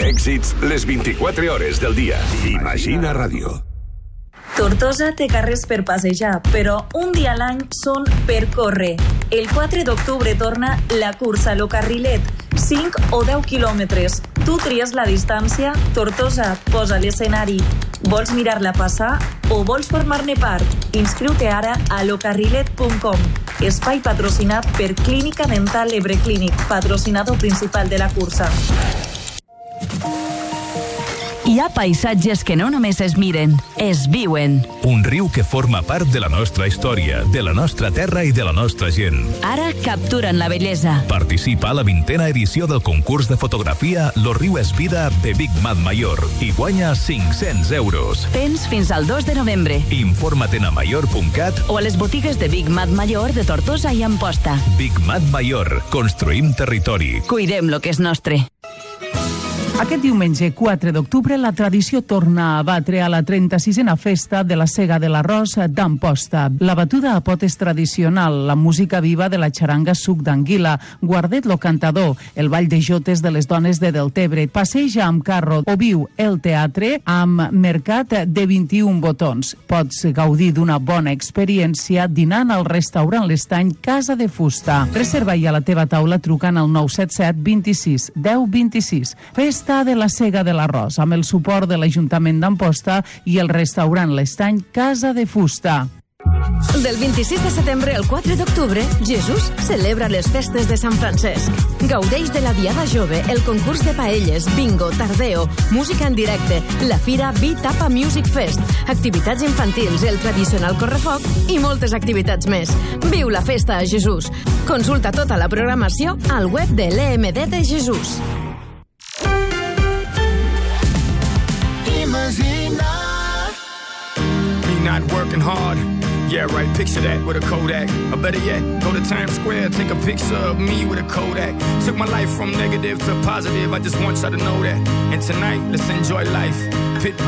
Èxits les 24 hores del dia. Imagina Ràdio. Tortosa té carrers per passejar, però un dia a l'any són per córrer. El 4 d'octubre torna la cursa Lo Carrilet, 5 o 10 quilòmetres. Tu tries la distància, Tortosa posa l'escenari. Vols mirar-la passar o vols formar-ne part? Inscriu-te ara a locarrilet.com. Espai patrocinat per Clínica Dental Ebre Clínic, patrocinador principal de la cursa. Hi ha paisatges que no només es miren, es viuen. Un riu que forma part de la nostra història, de la nostra terra i de la nostra gent. Ara capturen la bellesa. Participa a la 20a edició del concurs de fotografia Lo Riu és Vida de Big Mat Mayor i guanya 500 euros. Tens fins al 2 de novembre. Informa't a mayor.cat o a les botigues de Big Mat Mayor de Tortosa i Amposta. Big Mat Mayor. Construïm territori. Cuidem lo que és nostre. Aquest diumenge 4 d'octubre la tradició torna a batre a la 36a festa de la Sega de l'Arròs d'Amposta. La batuda a potes tradicional, la música viva de la xaranga Suc d'Anguila, Guardet lo Cantador, el ball de jotes de les dones de Deltebre, passeja amb carro o viu el teatre amb mercat de 21 botons. Pots gaudir d'una bona experiència dinant al restaurant L'Estany Casa de Fusta. Reserva ja la teva taula trucant al 977 26 10 26. Festa de la Sega de l'Arròs, amb el suport de l'Ajuntament d'Amposta i el restaurant L'Estany Casa de Fusta. Del 26 de setembre al 4 d'octubre, Jesús celebra les festes de Sant Francesc. Gaudeix de la Diada Jove, el concurs de paelles, bingo, tardeo, música en directe, la fira Bitapa Music Fest, activitats infantils, el tradicional correfoc i moltes activitats més. Viu la festa a Jesús. Consulta tota la programació al web de l'EMD de Jesús. Me not working hard. Yeah, right, picture that with a Kodak. Or better yet, go to Times Square, take a picture of me with a Kodak. Took my life from negative to positive, I just want y'all to know that. And tonight, let's enjoy life. Pitbull.